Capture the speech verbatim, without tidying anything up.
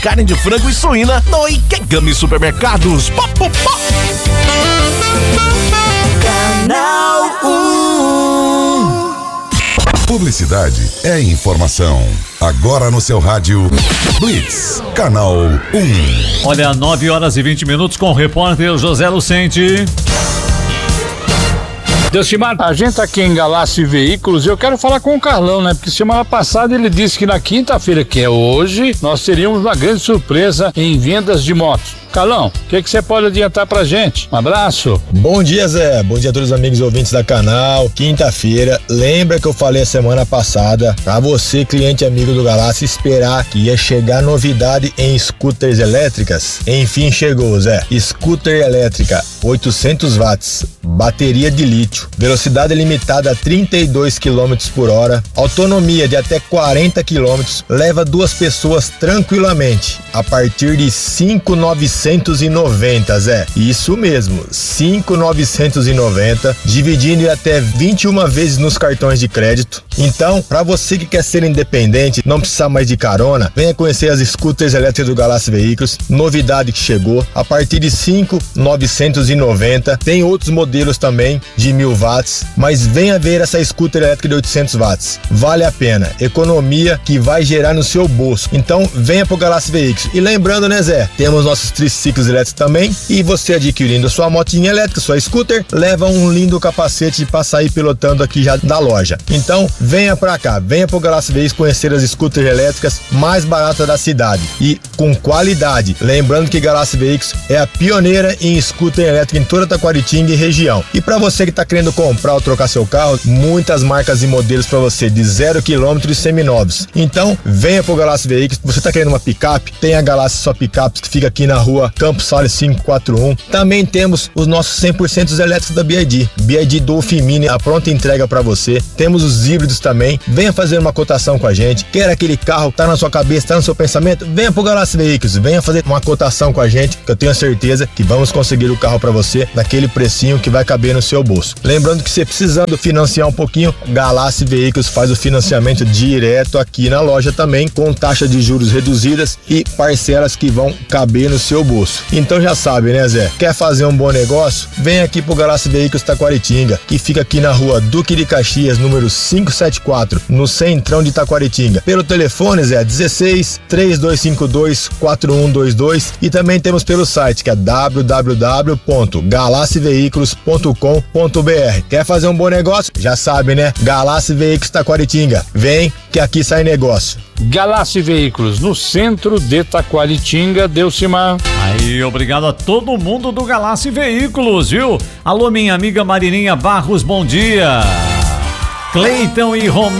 carne de frango e suína no Ikegami Supermercados. Pó, pó, pó. Canal um. Publicidade é informação. Agora no seu rádio, Blitz, Canal um. Olha, nove horas e vinte minutos com o repórter José Lucente. Delcimar, a gente tá aqui em Galácio Veículos e eu quero falar com o Carlão, né? Porque semana passada ele disse que na quinta-feira, que é hoje, nós teríamos uma grande surpresa em vendas de motos. Carlão, o que que você pode adiantar pra gente? Um abraço. Bom dia, Zé. Bom dia a todos os amigos ouvintes da canal. Quinta-feira, lembra que eu falei a semana passada pra você, cliente amigo do Galácio, esperar que ia chegar novidade em scooters elétricas? Enfim, chegou, Zé. Scooter elétrica, oitocentos watts, bateria de lítio, velocidade limitada a trinta e dois quilômetros por hora, autonomia de até quarenta quilômetros, leva duas pessoas tranquilamente, a partir de cinco mil novecentos e noventa, Zé. Isso mesmo, cinco mil novecentos e noventa, dividindo em até vinte e uma vezes nos cartões de crédito. Então, para você que quer ser independente, não precisar mais de carona, venha conhecer as scooters elétricas do Galácio Veículos, novidade que chegou, a partir de cinco mil novecentos e noventa. Tem outros modelos também de mil watts, mas venha ver essa scooter elétrica de oitocentos watts. Vale a pena, economia que vai gerar no seu bolso. Então, venha pro Galácio Veículos. E lembrando, né, Zé, temos nossos triciclos elétricos também, e você adquirindo sua motinha elétrica, sua scooter, leva um lindo capacete para sair pilotando aqui já da loja. Então, venha pra cá, venha pro Galácio Veículos conhecer as scooters elétricas mais baratas da cidade e com qualidade. Lembrando que Galácio Veículos é a pioneira em scooter elétrica em toda Taquaritinga e região. E para você que tá querendo comprar ou trocar seu carro, muitas marcas e modelos para você de zero quilômetro e seminovos. Então, venha pro Galácio Veículos. Você tá querendo uma picape? Tem a Galácio Só Picapes que fica aqui na rua Campos Salles quinhentos e quarenta e um. Também temos os nossos cem por cento elétricos da B I D. B I D Dolphin Mini, a pronta entrega para você. Temos os híbridos também. Venha fazer uma cotação com a gente. Quer aquele carro que tá na sua cabeça, tá no seu pensamento? Venha pro Galácio Veículos. Venha fazer uma cotação com a gente, que eu tenho certeza que vamos conseguir o carro para você naquele precinho que vai caber no seu bolso. Lembrando que você precisando financiar um pouquinho, Galácio Veículos faz o financiamento direto aqui na loja também, com taxa de juros reduzidas e parcelas que vão caber no seu bolso. Então já sabe, né, Zé? Quer fazer um bom negócio? Vem aqui pro Galácio Veículos Taquaritinga, que fica aqui na rua Duque de Caxias, número quinhentos e setenta e quatro, no centrão de Taquaritinga. Pelo telefone, Zé, dezesseis, três dois cinco dois, quatro um dois dois, e também temos pelo site, que é w w w ponto galácio veículos ponto com ponto b r. Quer fazer um bom negócio? Já sabe, né? Galácio Veículos Taquaritinga. Vem que aqui sai negócio. Galácio Veículos, no centro de Taquaritinga, Delcimar. Aí, obrigado a todo mundo do Galácio Veículos, viu? Alô, minha amiga Marininha Barros, bom dia. Cleiton e Romão.